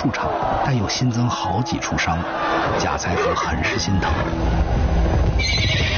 处场，但又新增好几处伤，贾财和很是心疼。